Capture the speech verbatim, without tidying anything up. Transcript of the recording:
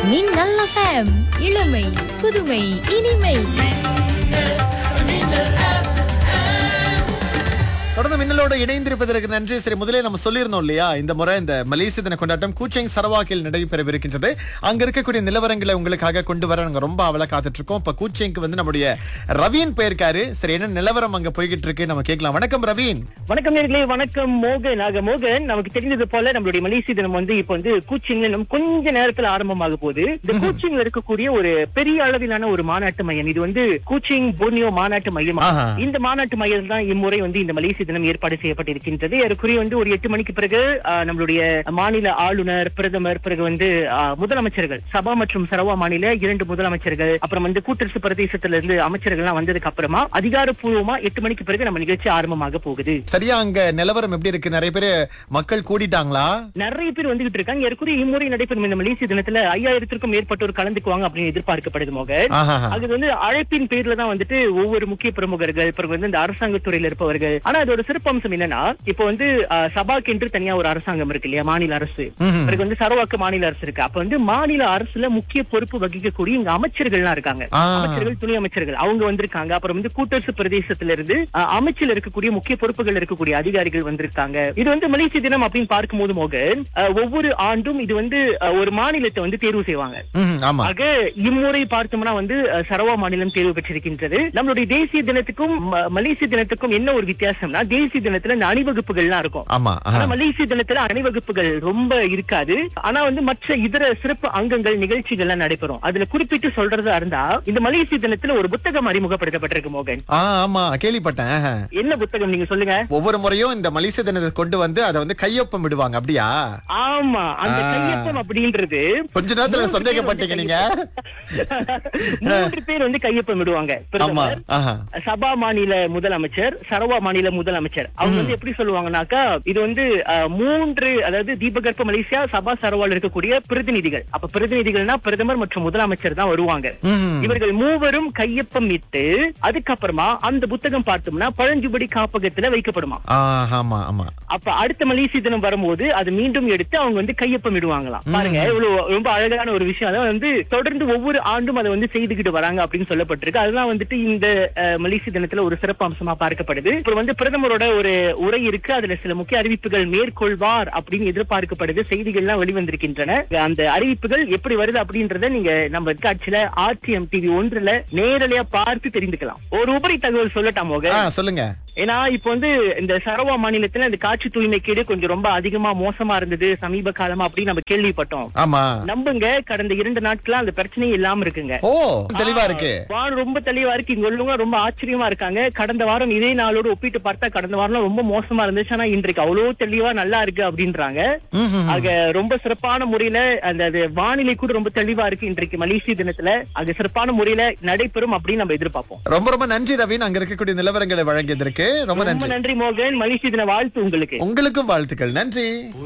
மின்னல் எஃப்எம் இளமை புதுமை இனிமை. தொடர்ந்து மின்னலோட இணைந்திருப்பதற்கு நன்றி. சரி, முதலே நம்ம சொல்லியிருந்தோம் இல்லையா, இந்த முறை இந்த மலேசிய தின கொண்டாட்டம் கூச்சேங் சரவாக்கில் நடைபெறவிருக்கின்றது. அங்க இருக்கக்கூடிய நிலவரங்களை உங்களுக்காக கொண்டு வர நாங்க ரொம்ப அவளா காத்துட்டு இருக்கோம். இப்ப கூச்சேங்க்கு வந்து நம்முடைய ரவீன் போயிருக்காரு. சரி, என்ன நிலவரம் அங்க போய்கிட்டு இருக்கு நம்ம கேட்கலாம். வணக்கம் ரவீன். வணக்கம் நேர்களே, வணக்கம் மோகன். ஆக மோகன், நமக்கு தெரிந்தது போல நம்மளுடைய மலேசிய தினம் வந்து இப்ப வந்து கூச்சிங்ல இன்னும் கொஞ்ச நேரத்துல ஆரம்பமாக போகுது. இந்த கூச்சிங்ல இருக்கக்கூடிய ஒரு பெரிய அளவிலான ஒரு மாநாட்டு மையம், இது வந்து கூச்சிங் போர்னியோ மாநாட்டு மையம். இந்த மாநாட்டு மையம் தான் இம்முறை வந்து இந்த மலேசிய தினம் ஏற்பாடு செய்யப்பட்டிருக்கின்றது. ஏறக்குறைய வந்து ஒரு எட்டு மணிக்கு பிறகு நம்மளுடைய மாநில ஆளுநர், பிரதமர், பிறகு வந்து முதலமைச்சர்கள், சபா மற்றும் சரவா மாநில இரண்டு முதலமைச்சர்கள், அப்புறம் வந்து கூட்டரசு பிரதேசத்துல இருந்து அமைச்சர்கள் எல்லாம் வந்ததுக்கு அப்புறமா அதிகாரப்பூர்வமா எட்டு மணிக்கு பிறகு நம்ம நிகழ்ச்சி ஆரம்பமாக போகுது. சரியா, அங்க நிலவரம் எப்படி இருக்கு? நிறைய பேர் மக்கள் கூடிட்டாங்களா? நிறைய பேர் வந்துகிட்டு இருக்காங்க. ஏற்கனவே இம்முறை நடைபெறும் இந்த மலேசிய தினத்துல ஐயாயிரத்திற்கும் மேற்பட்டோர் கலந்துக்குவாங்க அப்படின்னு எதிர்பார்க்கப்படுது மோகன். அது வந்து அழைப்பின் பேர்ல தான் வந்துட்டு ஒவ்வொரு முக்கிய பிரமுகர்கள், பிறகு வந்து இந்த அரசாங்க துறையில இருப்பவர்கள். ஆனா அதோட சிறப்பம்சம் என்னன்னா, இப்ப வந்து சபாக்கு என்று தனியா ஒரு அரசாங்கம் இருக்கு இல்லையா, மாநில அரசு. பிறகு வந்து சரவாக்கு மாநில அரசு இருக்கு. அப்ப வந்து மாநில அரசுல முக்கிய பொறுப்பு வகிக்கக்கூடிய இங்க அமைச்சர்கள்லாம் இருக்காங்க. அமைச்சர்கள், துணை அமைச்சர்கள் அவங்க வந்திருக்காங்க. அப்புறம் வந்து கூட்டரசு பிரதேசத்துல இருந்து அமைச்சில் இருக்கக்கூடிய முக்கிய பொறுப்புகள் இருக்கக்கூடிய அதிகாரிகள் வந்திருக்காங்க. இது வந்து மலேசிய தினம் அப்படின்னு பார்க்கும்போது மோகன், ஒவ்வொரு ஆண்டும் இது வந்து ஒரு மாநிலத்தை வந்து தேர்வு செய்வாங்க. ஆக இம்முறை பார்த்தோம்னா வந்து சரவா மாநிலம் தேர்வு பெற்றிருக்கின்றது. நம்மளுடைய தேசிய தினத்துக்கும் மலேசிய தினத்துக்கும் என்ன ஒரு வித்தியாசம்னா, தேசிய தினத்துல இந்த அணிவகுப்புகள்லாம் இருக்கும். ஆனா மலேசிய தினத்துல அணிவகுப்புகள் ரொம்ப இருக்காது. ஆனா வந்து மற்ற இதர சிறப்பு அங்கங்கள், நிகழ்ச்சிகள் எல்லாம் நடைபெறும். அதுல குறிப்பிட்டு சொல்றதா இருந்தா, இந்த மலேசிய தினத்துல ஒரு புத்தகம் அறிமுகப்படுத்தப்பட்டிருக்கு மோகன். ஆமா, கேள்விப்பட்டேன். என்ன புத்தகம் நீங்க சொல்லுங்க? ஒவ்வொரு முறையும் இந்த மலேசிய தினத்தை கொண்டு வந்து அதை வந்து கையொப்பம் விடுவாங்க, அப்படியா? ஆமா, அந்த கையொப்பம் அப்படின்றது கொஞ்ச நேரத்துல சந்தேகப்பட்டீங்க நீங்க. மூன்று பேர் வந்து கையொப்பம் விடுவாங்க. பிரதமர், சபா மாநில முதலமைச்சர், சரவா மாநில முதலமைச்சர். அவங்க வந்து எப்படி சொல்லுவாங்கன்னாக்கா, இது வந்து மூன்று, அதாவது தீபகற்ப மலேசியா, சபா, சரவால் இருக்கக்கூடிய பிரதிநிதிகள். அப்ப பிரதிநிதிகள்னா பிரதமர் மற்றும் முதலமைச்சர் தான் வருவாங்க. இவர்கள் மூவரும் கையொப்பம் இட்டு அதுக்கப்புறமா அந்த புத்தகம் பார்த்தோம்னா பழஞ்சுபடி காப்பகத்துல வைக்கப்படுமா. அப்ப அடுத்த மலேசிய தினம் வரும்போது அது மீண்டும் எடுத்து அவங்க வந்து கையொப்பம் இடுவாங்களாம். பாருங்க, இவ்வளவு ரொம்ப அழகான ஒரு விஷயம். அதை வந்து தொடர்ந்து ஒவ்வொரு ஆண்டும் அதை வந்து செய்துகிட்டு வராங்க அப்படின்னு சொல்லப்பட்டிருக்கு. அதுதான் வந்துட்டு இந்த மலேசிய தினத்துல ஒரு சிறப்பு அம்சமா பார்க்கப்படுது. இப்ப வந்து பிரதமரோட ஒரு உரை இருக்கு. அதுல சில முக்கிய அறிவிப்புகள் மேற்கொள்வார் அப்படின்னு எதிர்பார்க்கப்படுது. செய்திகள் எல்லாம் வெளிவந்திருக்கின்றன. அந்த அறிவிப்புகள் எப்படி வருது அப்படின்றத நீங்க நம்ம காட்சியில ஆர்டிஎம் டிவி ஒன்றுல நேரடியா பார்த்து தெரிந்துக்கலாம். ஒரு உபரி தகவல் சொல்லட்டாமோ? சொல்லுங்க. ஏன்னா இப்ப வந்து இந்த சரவா மாநிலத்துல இந்த காட்சி தூய்மை கேடு கொஞ்சம் ரொம்ப அதிகமா மோசமா இருந்தது சமீப காலமா அப்படின்னு நம்ம கேள்விப்பட்டோம். ஆமா, நம்புங்க, கடந்த இரண்டு நாட்களா அந்த பிரச்சனையே இல்லாம இருக்குங்க. ஓ, தெளிவா இருக்கு. வானம் ரொம்ப தெளிவா இருக்கு. இங்க உள்ளவங்க ரொம்ப ஆச்சரியமா இருக்காங்க. கடந்த வாரம் இதே நாளோடு ஒப்பிட்டு பார்த்தா கடந்த வாரம் ரொம்ப மோசமா இருந்துச்சு. ஆனா இன்றைக்கு அவ்வளவு தெளிவா நல்லா இருக்கு அப்படின்றாங்க. ஆக ரொம்ப சிறப்பான முறையில அந்த வானிலை கூட ரொம்ப தெளிவா இருக்கு இன்றைக்கு மலேசிய தினத்துல. அது சிறப்பான முறையில நடைபெறும் அப்படின்னு நம்ம எதிர்பார்ப்போம். ரொம்ப ரொம்ப நன்றி ரவீன், அங்க இருக்கக்கூடிய நிலவரங்களை வழங்கியதற்கு ரொம்ப நன்றி. நன்றி மோகன். மலேசிய தின வாழ்த்து உங்களுக்கு. உங்களுக்கும் வாழ்த்துக்கள். நன்றி.